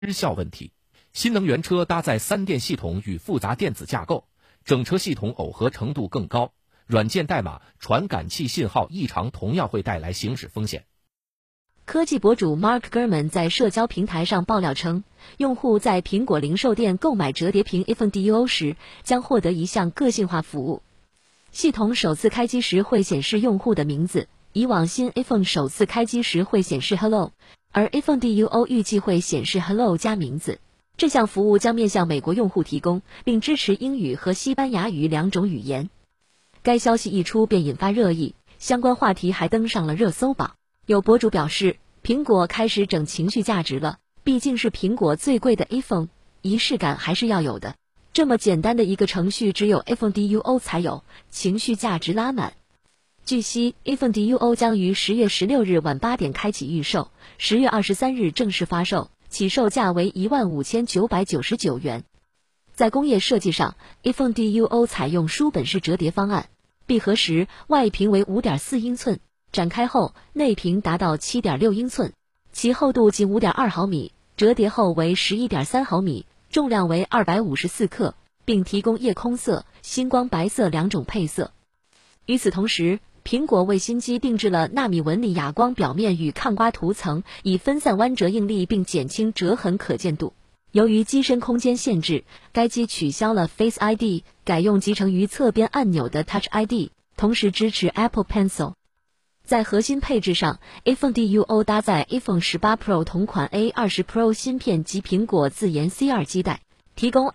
失效问题。新能源车搭载3电系统与复杂电子架构，整车系统耦合程度更高，软件代码、传感器信号异常同样会带来行驶风险。 科技博主 Mark Gurman 在社交平台上爆料称，用户在苹果零售店购买折叠屏 iPhone Duo 时，将获得一项个性化服务。系统首次开机时会显示用户的名字，以往新 iPhone 首次开机时会显示 Hello， 而 iPhone Duo 预计会显示 Hello 加名字。这项服务将面向美国用户提供，并支持英语和西班牙语2种语言。该消息一出便引发热议，相关话题还登上了热搜榜。有博主表示，苹果开始整情绪价值了，毕竟是苹果最贵的 iPhone， 仪式感还是要有的。这么简单的一个程序只有 iPhone Duo 才有，情绪价值拉满。据悉 iPhone Duo 将于10月16日晚8点开启预售，10月23日正式发售，起售价为15999元。在工业设计上 iPhone Duo 采用书本式折叠方案，闭合时外屏为 5.4 英寸，展开后内屏达到 7.6 英寸，其厚度仅 5.2 毫米，折叠后为 11.3 毫米，重量为254克，并提供夜空色、星光白色2种配色。与此同时，苹果为新机定制了纳米纹理哑光表面与抗刮涂层，以分散弯折应力并减轻折痕可见度。由于机身空间限制，该机取消了 Face ID， 改用集成于侧边按钮的 Touch ID， 同时支持 Apple Pencil。在核心配置上 ，iPhone Duo 搭载 iPhone 18 Pro 同款 A20 Pro 芯片及苹果自研 C2 基带，提供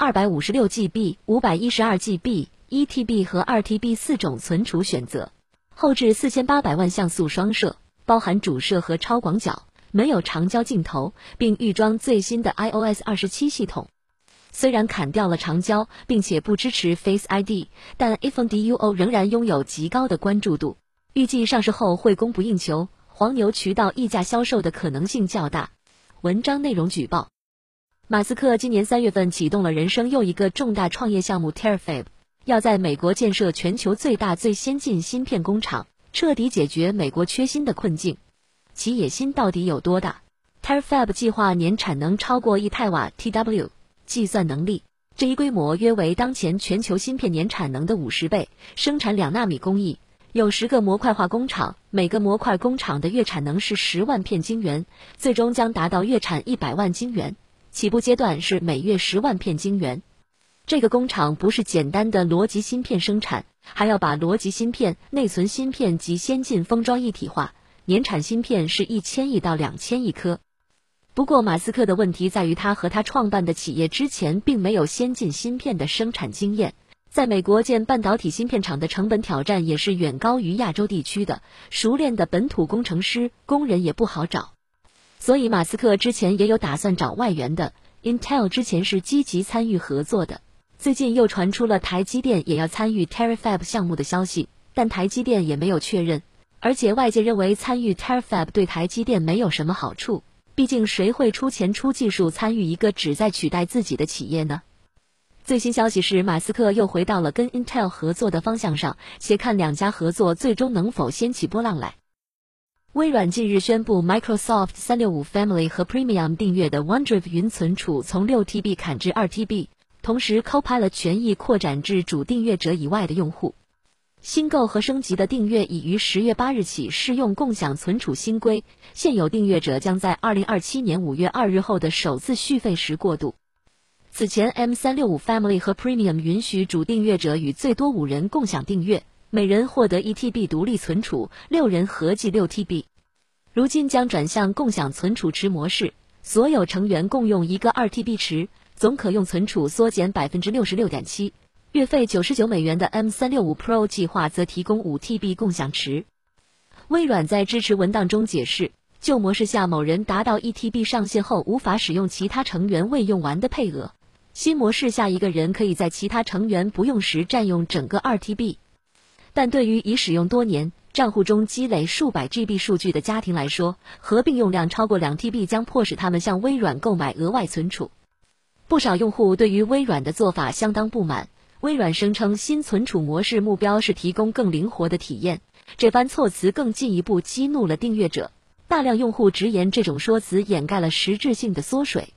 256GB、512GB、1TB 和 2TB 4种存储选择。后置4800万像素双摄，包含主摄和超广角，没有长焦镜头，并预装最新的 iOS 27系统。虽然砍掉了长焦，并且不支持 Face ID， 但 iPhone Duo 仍然拥有极高的关注度。预计上市后会供不应求，黄牛渠道溢价销售的可能性较大。文章内容举报：马斯克今年3月份启动了人生又一个重大创业项目 Terafab， 要在美国建设全球最大最先进芯片工厂，彻底解决美国缺芯的困境。其野心到底有多大？ Terafab 计划年产能超过1太瓦 TW， 计算能力，这一规模约为当前全球芯片年产能的50倍，生产2纳米工艺。有10个模块化工厂，每个模块工厂的月产能是10万片晶圆，最终将达到月产100万晶圆。起步阶段是每月10万片晶圆。这个工厂不是简单的逻辑芯片生产，还要把逻辑芯片、内存芯片及先进封装一体化，年产芯片是1000亿到2000亿颗。不过马斯克的问题在于他和他创办的企业之前并没有先进芯片的生产经验。在美国建半导体芯片厂的成本挑战也是远高于亚洲地区的，熟练的本土工程师、工人也不好找。所以马斯克之前也有打算找外援的， Intel 之前是积极参与合作的。最近又传出了台积电也要参与 Terafab 项目的消息，但台积电也没有确认。而且外界认为参与 Terafab 对台积电没有什么好处，毕竟谁会出钱出技术参与一个旨在取代自己的企业呢？最新消息是，马斯克又回到了跟 Intel 合作的方向上，且看两家合作最终能否掀起波浪来。微软近日宣布 Microsoft 365 Family 和 Premium 订阅的 OneDrive 云存储从 6TB 砍至 2TB， 同时 Copilot 权益扩展至主订阅者以外的用户。新购和升级的订阅已于10月8日起适用共享存储新规，现有订阅者将在2027年5月2日后的首次续费时过渡。此前 M365 Family 和 Premium 允许主订阅者与最多5人共享订阅，每人获得 1TB 独立存储，6人合计 6TB。如今将转向共享存储池模式，所有成员共用一个 2TB 池，总可用存储缩减 66.7%。月费$99的 M365 Pro 计划则提供 5TB 共享池。微软在支持文档中解释，旧模式下某人达到 1TB 上限后无法使用其他成员未用完的配额，新模式下一个人可以在其他成员不用时占用整个 2TB。 但对于已使用多年、账户中积累数百 GB 数据的家庭来说，合并用量超过 2TB 将迫使他们向微软购买额外存储。不少用户对于微软的做法相当不满，微软声称新存储模式目标是提供更灵活的体验，这番措辞更进一步激怒了订阅者。大量用户直言这种说辞掩盖了实质性的缩水。